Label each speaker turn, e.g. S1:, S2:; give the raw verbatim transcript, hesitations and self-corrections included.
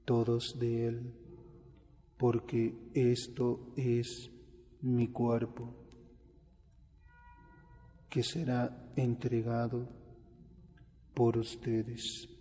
S1: todos de él, porque esto es mi cuerpo, que será entregado por ustedes.